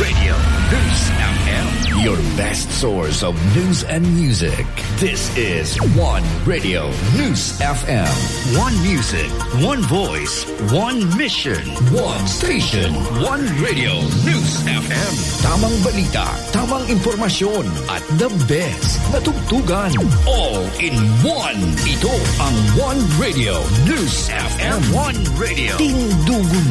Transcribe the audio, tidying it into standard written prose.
Radio News FM. Your best source of news and music. This is One Radio News FM. One music, one voice, one mission, one station, one Radio News FM. Tamang balita, tamang impormasyon, at the best na tugtugan. All in one. Ito ang One Radio News FM. One Radio. Tindugo